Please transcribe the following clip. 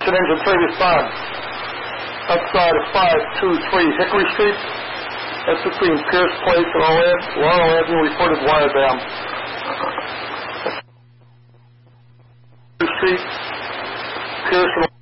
Attention, Engine 3, respond. Outside of 523 Hickory Street. That's between Pierce Place and Laurel Avenue. Reported wire dam. Street, Pierce and